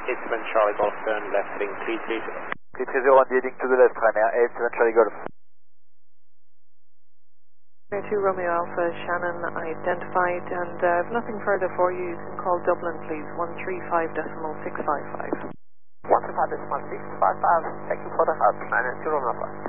87 Charlie Golf, turn left heading 330. 330 heading to the left, Ryanair 87 Charlie Golf. 2 Romeo Alpha, Shannon identified, and nothing further for you. You can call Dublin, please, 135.655. 135.655, thank you for the help, 9 Romeo Alpha.